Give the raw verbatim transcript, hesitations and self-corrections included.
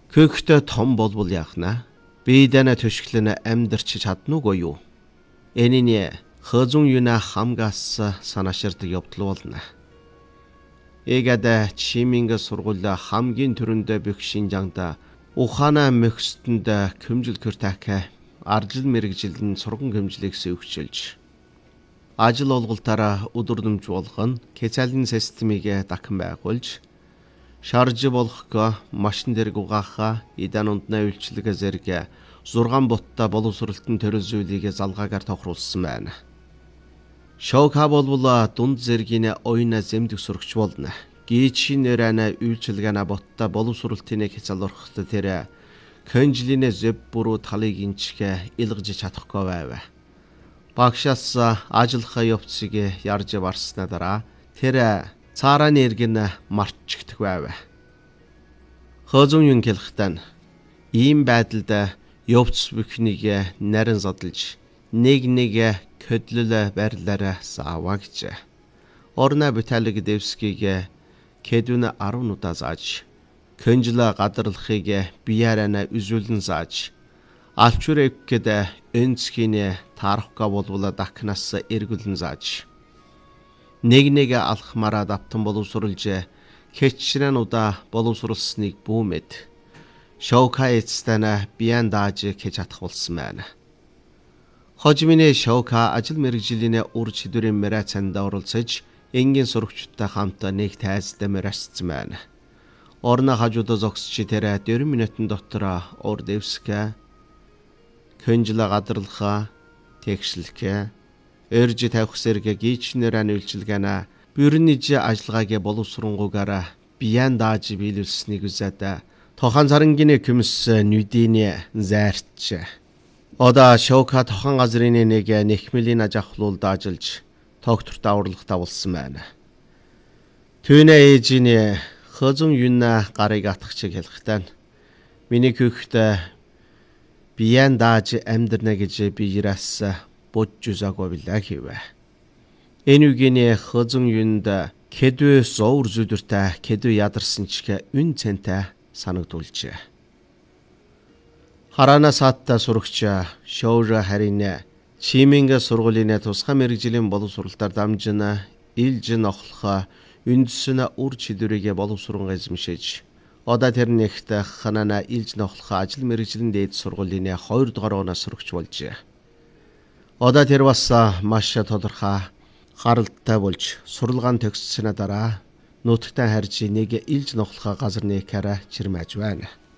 Көөхтэй том болбол яахна? Биедэнэ төшглөнө амьдарч чаднуугүй юу? Энэний хözүн юна хамгаас санааширдаг явдал болно. Эгадэ чиминг сургууль хамгийн түрүүндээ бүх Шинжаангда ухаана мөхсдөнд көмжил көртәк аржил мэрэгжилэн сурган көмжлийг сөвчилж ажил олголтаараа өдөрдөмж болгон кецалын системийг дахин байгуулж шарж болгох машин дээр угаахаа идан ундна үйлчлэгээ зэрэг зургаан ботта боловсролтын төрөл зүйлийг залгаагаар тохируулсан байна. Шоука болбол дунд зэргийн ойна зэмдэг сурагч болно. Гичинэрэнэ үйлчлэгэна ботта боловсролтын хязалрахт тэр кэнжлинэ зэв буруу талыг инчгэ илгэж чадахгүй байв. Багшаас ажиллахаа явцыг ярьж барснаа дараа тэр цаараны иргэн марччихдаг байв. Хözүн юн хэлэхдээ ийм байдалд явц бүхнийг нарийн задлж нэг нэг көдлөл барилаараа саава гэж. Орна Виталий Девскийг Кэдүн арван удаа зааж, Кэнжла гадарлахыг бияараа үзүүлэн зааж, Алчуревкэд өнцгийн таарахга болвол дахнаас эргүүлэн зааж, нэг нэг алхмараа давтан боловсруулж, хэтчрэн удаа боловсруулсныг бүүмэд, Шоука эцэстэнэ биян дааж гэж чадах болсон байна. Хожимины Шоука ажил мэргэжлийн үр чидүрийн мэрацанд оролцож, энгийн сурагчтай хамт нэг тайзтай мэрачсан байна. Орно хажуудаа зогсч тэр дөрвөн минутын дотор Ор Девска Кэнжла гадарлахаа тэгшлэхээ эрж тавих зэрэг гичнэр анилчилгана бүрнэж ажиллагааг боловсронгуугаар биян дааж биелүүлсэнийг үзээд тохан сарангийн күмс нүдийн зайрч ода Шоука тохон газрын нэг нэхмэлийн ажахлуулд ажиллаж тогтвортой авралгатай болсон байна. Түүнээ ээжийн хözүн юна гарыг атгахчиг хэлэхдээ миний хүүхдээ биян дааж амьдрна гэж би яраас бодж үзаагүй билээ гэвэ. Энэ үгийн хözүн юнд кэдү зовр зүдэртэй кэдү ядарсан чиг үн цэнтэй санагдулжээ. Хараана саатта сурагч Шоура харин чиминг сургуулийн тусгай мэргэжлийн боловсролтоор дамжина илж нохлох үндсэн үр чидүрийг боловсрон эзэмшиж одоо тэр нэгт ханана илж нохлох ажил мэргэжлийн дээд сургуулийн хоёр дугаар оноос сурагч болжээ. Одоо тэр бас маш тодорхой гаралтай болж суралгаан төгссөний дараа нутагтаа харж нэг илж нохлох газар нэкараа чирмэж байна.